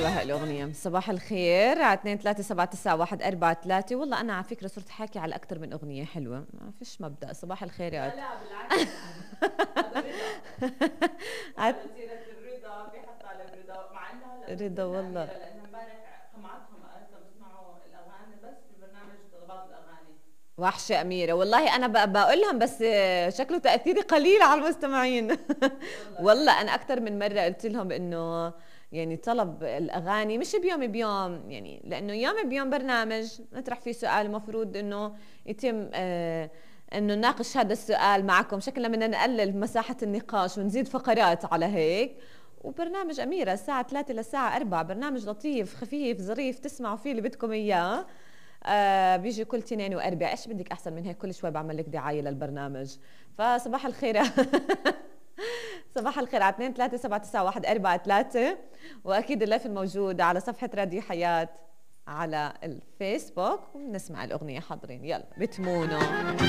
حلوة هاي الأغنية. صباح الخير على 2379143. والله أنا على فكرة صرت حاكي على أكثر من أغنية حلوة، ما فيش مبدأ. صباح الخير يا لا لا بالعكس، هذا رضا. وعلى سيرة الرضا في حتى على الرضا، مع انه هلا رضا بتسلنا والله. اميره لانها امبارح قمعتهم قالت بسمعوا الاغاني بس ببرنامج طلبات الاغاني. وحشة أميرة والله. أنا بقول لهم بس شكله تأثيري قليل على المستمعين. والله والله أنا أكثر من مرة قلت لهم إنه يعني طلب الأغاني مش بيوم بيوم، يعني لأنه يوم بيوم برنامج نطرح فيه سؤال المفروض إنه يتم إنه نناقش هذا السؤال معكم. شكلنا بدنا نقلل مساحة النقاش ونزيد فقرات على هيك. وبرنامج أميرة الساعة 3 للساعة 4، برنامج لطيف خفيف ظريف تسمعوا فيه اللي بدكم إياه. بيجي كل تنين واربع. ايش بدك احسن من هيك؟ كل شوي بعمل لك دعايه للبرنامج. فصباح الخير. صباح الخير على 2379143. واكيد اللايف الموجود على صفحه راديو حياه على الفيسبوك. ونسمع الاغنيه حاضرين. يلا بتمونو.